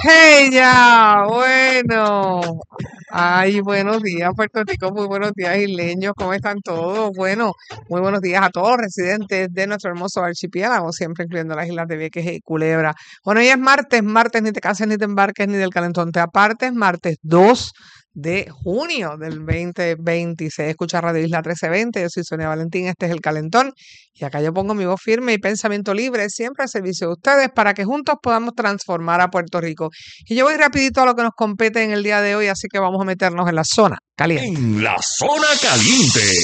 Hey, ya, bueno. Ay, buenos días, Puerto Rico, muy buenos días, isleños, ¿cómo están todos? Bueno, muy buenos días a todos los residentes de nuestro hermoso archipiélago, siempre incluyendo las islas de Vieques y Culebra. Bueno, hoy es martes, ni te cases, ni te embarques, ni del calentón te apartes, martes 2 de junio del 2026. Escucha Radio Isla 1320, yo soy Sonia Valentín, este es El Calentón, y acá yo pongo mi voz firme y pensamiento libre, siempre al servicio de ustedes, para que juntos podamos transformar a Puerto Rico. Y yo voy rapidito a lo que nos compete en el día de hoy, así que vamos a meternos en la zona caliente. En la zona caliente.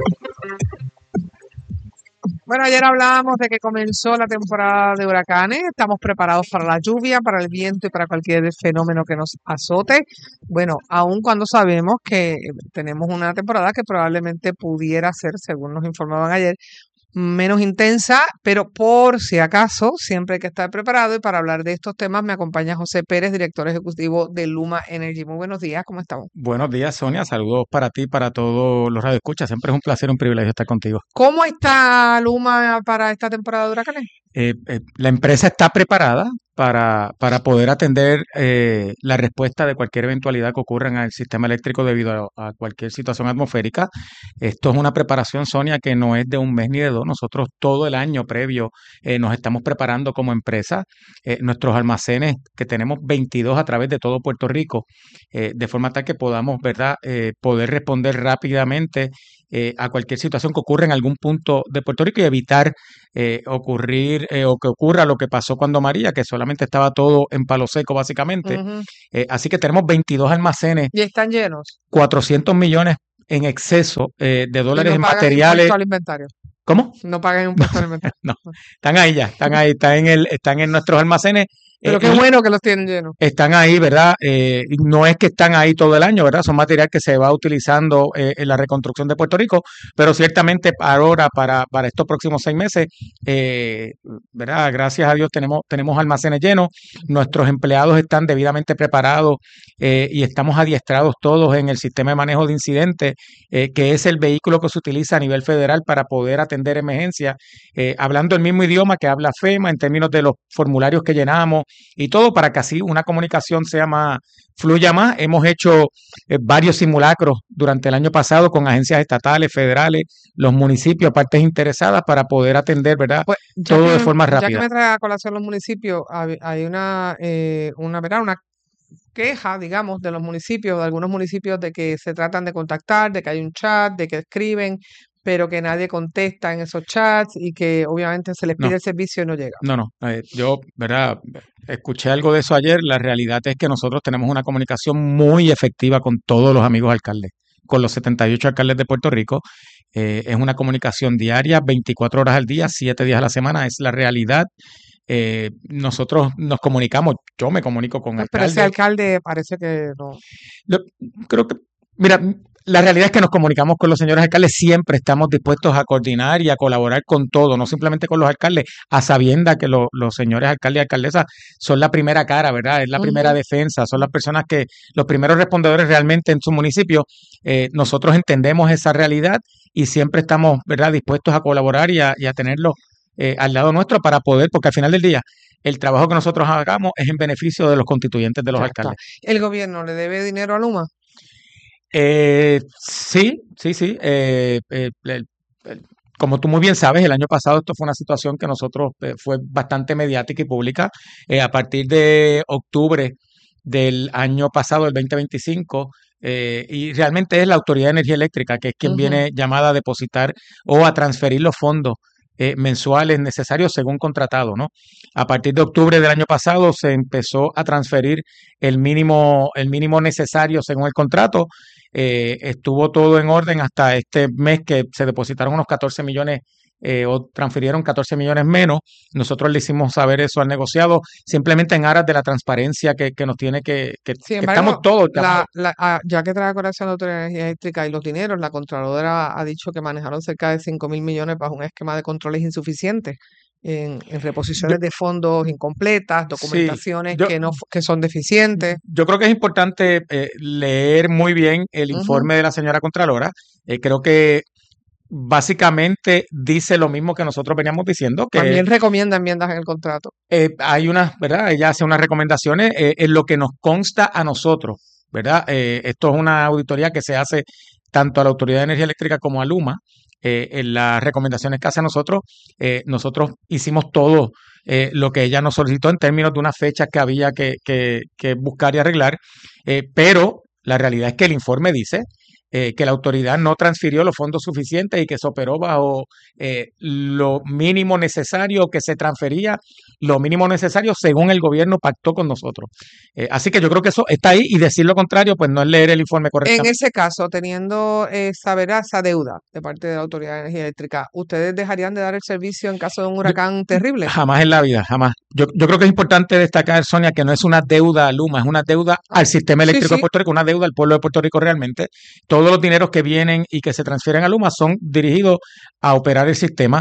Bueno, ayer hablábamos de que comenzó la temporada de huracanes. Estamos preparados para la lluvia, para el viento y para cualquier fenómeno que nos azote. Bueno, aun cuando sabemos que tenemos una temporada que probablemente pudiera ser, según nos informaban ayer, menos intensa, pero por si acaso, siempre hay que estar preparado. Y para hablar de estos temas me acompaña José Pérez, director ejecutivo de Luma Energy. Muy buenos días, ¿cómo estamos? Buenos días, Sonia. Saludos para ti y para todos los radioescuchas. Siempre es un placer, un privilegio estar contigo. ¿Cómo está Luma para esta temporada de huracanes? La empresa está preparada para poder atender la respuesta de cualquier eventualidad que ocurra en el sistema eléctrico debido a cualquier situación atmosférica. Esto es una preparación, Sonia, que no es de un mes ni de dos. Nosotros todo el año previo nos estamos preparando como empresa. Nuestros almacenes, que tenemos 22 a través de todo Puerto Rico, de forma tal que podamos, ¿verdad?, poder responder rápidamente a cualquier situación que ocurra en algún punto de Puerto Rico y evitar ocurrir o que ocurra lo que pasó cuando María, que solamente estaba todo en palo seco básicamente. Ujú. Así que tenemos 22 almacenes, Y están llenos. 400 millones en exceso de Y dólares no en pagan materiales. impuesto al inventario. ¿Cómo? No pagan impuesto al inventario. No, están ahí ya, están ahí, están en nuestros almacenes. Pero qué Y bueno que los tienen llenos. están ahí, ¿verdad? No es que están ahí todo el año, ¿verdad? Son material que se va utilizando en la reconstrucción de Puerto Rico, pero ciertamente ahora, para estos próximos 6 meses, eh, ¿verdad? Gracias a Dios tenemos almacenes llenos, nuestros empleados están debidamente preparados y estamos adiestrados todos en el sistema de manejo de incidentes, que es el vehículo que se utiliza a nivel federal para poder atender emergencias, hablando el mismo idioma que habla FEMA en términos de los formularios que llenamos y todo para que así una comunicación fluya más. Hemos hecho varios simulacros durante el año pasado con agencias estatales, federales, los municipios, partes interesadas para poder atender, ¿verdad?, Pues todo de forma ya que rápida. me trae a colación los municipios, hay ¿verdad? Una queja, digamos, de los municipios, de algunos municipios, de que se tratan de contactar, de que hay un chat, de que escriben, pero que nadie contesta en esos chats y que obviamente se les No, pide el servicio y no llega. no. Yo, ¿verdad? Escuché algo de eso ayer. La realidad es que nosotros tenemos una comunicación muy efectiva con todos los amigos alcaldes, con los 78 alcaldes de Puerto Rico. Es una comunicación diaria, 24 horas al día, 7 días a la semana. Es la realidad. Nosotros nos comunicamos, yo me comunico con Pero ese alcaldes. alcalde parece que no. Lo- Creo que, mira, la realidad es que nos comunicamos con los señores alcaldes, siempre estamos dispuestos a coordinar y a colaborar con todo, no simplemente con los alcaldes, a sabienda que los señores alcaldes y alcaldesas son la primera cara, ¿verdad? Es la primera Ujú. defensa, son las personas los primeros respondedores realmente en su municipio. Nosotros entendemos esa realidad y siempre estamos, ¿verdad?, dispuestos a colaborar y a tenerlos al lado nuestro para poder, porque al final del día, el trabajo que nosotros hagamos es en beneficio de los constituyentes de los Ya está. alcaldes. ¿El gobierno le debe dinero a Luma? Sí, sí, sí. Como tú muy bien sabes, el año pasado esto fue una situación que nosotros fue bastante mediática y pública. A partir de octubre del año pasado, el 2025, y realmente es la Autoridad de Energía Eléctrica, que es quien Ujú. viene llamada a depositar o a transferir los fondos mensuales necesarios según contratado, ¿no? A partir de octubre del año pasado se empezó a transferir el mínimo necesario según el contrato. Estuvo todo en orden hasta este mes que se depositaron unos 14 millones o transfirieron 14 millones menos. Nosotros le hicimos saber eso al negociado, simplemente en aras de la transparencia que nos tiene Sin que estamos embargo, todos llamados. ya que trae a colación la Autoridad de Energía Eléctrica y los dineros, la Contralora ha dicho que manejaron cerca de 5.000 millones bajo un esquema de controles insuficientes en Yo, reposiciones de fondos incompletas, sí, documentaciones yo, que son deficientes. Yo creo que es importante leer muy bien el Ujú. informe de la señora Contralora. Creo que básicamente dice lo mismo que nosotros veníamos diciendo, que También recomienda enmiendas en el contrato. hay unas, ¿verdad? Ella hace unas recomendaciones en lo que nos consta a nosotros, ¿verdad? Esto es una auditoría que se hace tanto a la Autoridad de Energía Eléctrica como a Luma. En las recomendaciones que hace a nosotros, nosotros hicimos todo lo que ella nos solicitó en términos de unas fechas que había que buscar y arreglar, pero la realidad es que el informe dice que la autoridad no transfirió los fondos suficientes y que se operó bajo lo mínimo necesario, que se transfería lo mínimo necesario según el gobierno pactó con nosotros. Así que yo creo que eso está ahí y decir lo contrario, pues no es leer el informe En correctamente. ese caso, teniendo esa deuda de parte de la Autoridad de Energía Eléctrica, ¿ustedes dejarían de dar el servicio en caso de un huracán terrible? Jamás en la vida, jamás. Yo creo que es importante destacar, Sonia, que no es una deuda a Luma, es una deuda Ah, al sistema sí, eléctrico de sí. Puerto Rico, una deuda al pueblo de Puerto Rico realmente. Todos los dineros que vienen y que se transfieren a Luma son dirigidos a operar el sistema.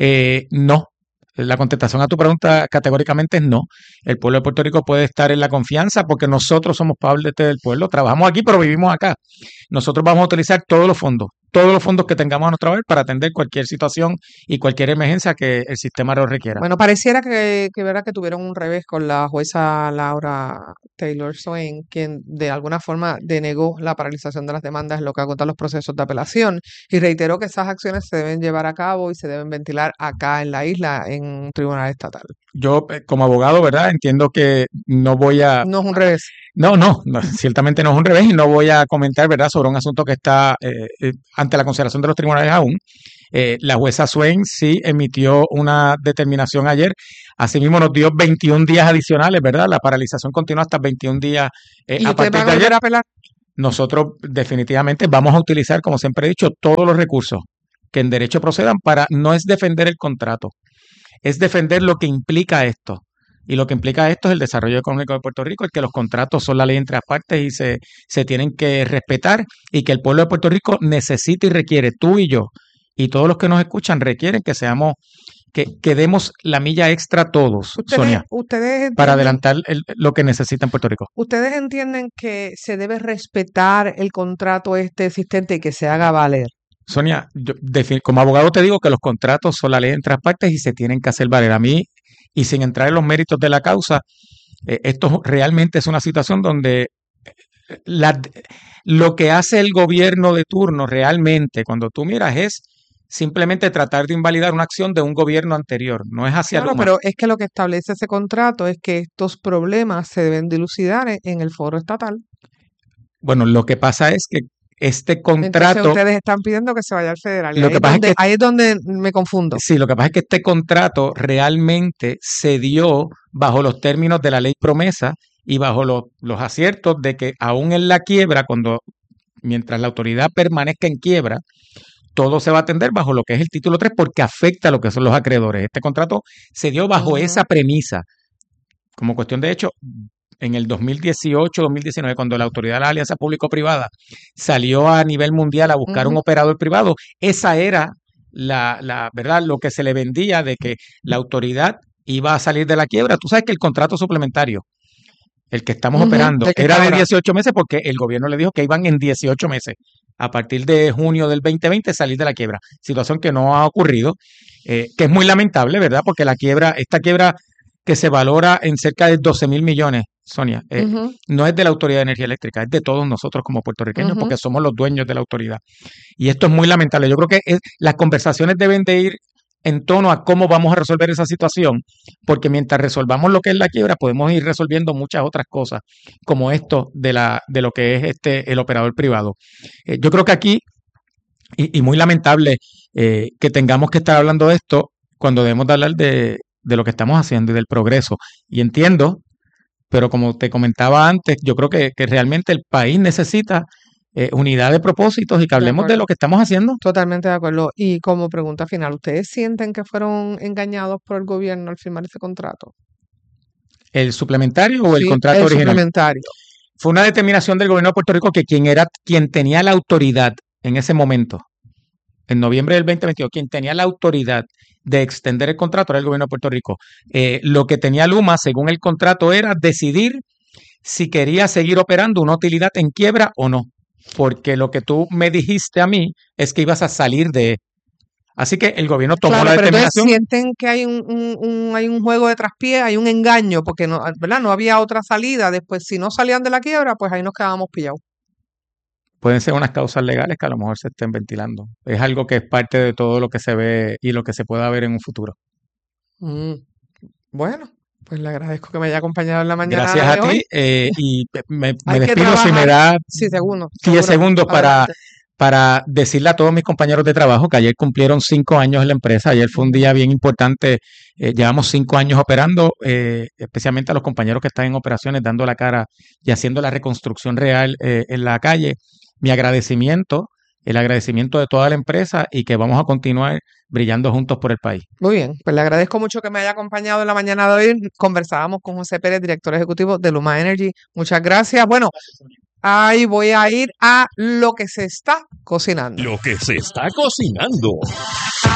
No. La contestación a tu pregunta categóricamente es no. El pueblo de Puerto Rico puede estar en la confianza porque nosotros somos parte del pueblo, trabajamos aquí, pero vivimos acá. Nosotros vamos a utilizar todos los fondos que tengamos a nuestro haber para atender cualquier situación y cualquier emergencia que el sistema lo requiera. Bueno, pareciera ¿verdad? Que tuvieron un revés con la jueza Laura Taylor Swain, quien de alguna forma denegó la paralización de las demandas en lo que agota los procesos de apelación y reiteró que esas acciones se deben llevar a cabo y se deben ventilar acá en la isla, en un tribunal estatal. Yo, como abogado, ¿verdad? Entiendo que no voy a... No es un revés. No, ciertamente no es un revés y no voy a comentar, ¿verdad?, sobre un asunto que está ante la consideración de los tribunales aún. La jueza Swain sí emitió una determinación ayer. Asimismo nos dio 21 días adicionales, ¿verdad? La paralización continúa hasta 21 días ¿Y a ustedes partir van de a volver ayer. a apelar? Nosotros definitivamente vamos a utilizar, como siempre he dicho, todos los recursos que en derecho procedan para, no es defender el contrato, es defender lo que implica esto. Y lo que implica esto es el desarrollo económico de Puerto Rico, el que los contratos son la ley entre las partes y se tienen que respetar y que el pueblo de Puerto Rico necesita y requiere, tú y yo, y todos los que nos escuchan requieren que seamos, que demos la milla extra todos, Sonia, Ustedes para entienden, adelantar lo que necesita en Puerto Rico. ustedes entienden que se debe respetar el contrato existente y que se haga valer. Sonia, yo, como abogado te digo que los contratos son la ley entre las partes y se tienen que hacer valer. A mí, y sin entrar en los méritos de la causa, esto realmente es una situación donde lo que hace el gobierno de turno realmente, cuando tú miras, es simplemente tratar de invalidar una acción de un gobierno anterior, no es hacia Claro, Luma. pero es que lo que establece ese contrato es que estos problemas se deben dilucidar en el foro estatal. Bueno, lo que pasa es que este Entonces contrato, ustedes están pidiendo que se vaya al federal. Y lo que pasa es que ahí es donde me confundo. sí, lo que pasa es que este contrato realmente se dio bajo los términos de la ley promesa y bajo los aciertos de que aún en la quiebra, mientras la autoridad permanezca en quiebra, todo se va a atender bajo lo que es el título 3 porque afecta a lo que son los acreedores. Este contrato se dio bajo Ujú. esa premisa. Como cuestión de hecho, en el 2018-2019, cuando la Autoridad de la Alianza Público-Privada salió a nivel mundial a buscar un Ujú. operador privado, esa era ¿verdad? Lo que se le vendía de que la autoridad iba a salir de la quiebra. Tú sabes que el contrato suplementario, el que estamos Ujú, operando, ¿de qué era está de ahora? 18 meses porque el gobierno le dijo que iban en 18 meses. A partir de junio del 2020 salir de la quiebra. Situación que no ha ocurrido, que es muy lamentable, ¿verdad? Porque esta quiebra que se valora en cerca de 12,000 millones, Sonia, Ujú, no es de la Autoridad de Energía Eléctrica, es de todos nosotros como puertorriqueños, ujú. porque somos los dueños de la autoridad. Y esto es muy lamentable. Yo creo que las conversaciones deben de ir en tono a cómo vamos a resolver esa situación, porque mientras resolvamos lo que es la quiebra, podemos ir resolviendo muchas otras cosas, como esto de lo que es el operador privado. Yo creo que aquí, y muy lamentable que tengamos que estar hablando de esto cuando debemos de hablar de lo que estamos haciendo y del progreso. Y entiendo, pero como te comentaba antes, yo creo que realmente el país necesita unidad de propósitos y que De hablemos de acuerdo. lo que estamos haciendo. Totalmente de acuerdo. Y como pregunta final, ¿ustedes sienten que fueron engañados por el gobierno al firmar ese contrato? ¿El suplementario o el Sí, contrato el original? suplementario. Fue una determinación del gobierno de Puerto Rico que quien tenía la autoridad en ese momento, en noviembre del 2022, quien tenía la autoridad de extender el contrato era el gobierno de Puerto Rico. Lo que tenía Luma, según el contrato, era decidir si quería seguir operando una utilidad en quiebra o no. Porque lo que tú me dijiste a mí es que ibas a salir de Así que el gobierno tomó Claro, la pero entonces determinación. sienten que hay hay un juego de traspié, hay un engaño, porque no, ¿verdad? No había otra salida. Después, si no salían de la quiebra, pues ahí nos quedábamos pillados. Pueden ser unas causas legales que a lo mejor se estén ventilando. Es algo que es parte de todo lo que se ve y lo que se pueda ver en un futuro. Mm, Bueno, pues le agradezco que me haya acompañado en la Gracias mañana a de hoy. ti y me Hay que despido si me trabajar. da Sí, seguro, 10 seguro. segundos Adelante. para decirle a todos mis compañeros de trabajo que ayer cumplieron 5 años en la empresa. Ayer fue un Ujú. día bien importante. Llevamos 5 años operando, especialmente a los compañeros que están en operaciones, dando la cara y haciendo la reconstrucción real en la calle. Mi agradecimiento, el agradecimiento de toda la empresa y que vamos a continuar brillando juntos por el país. Muy bien, pues le agradezco mucho que me haya acompañado en la mañana de hoy. Conversábamos con José Pérez, director ejecutivo de Luma Energy. Muchas gracias. Bueno, ahí voy a ir a lo que se está cocinando. Lo que se está cocinando.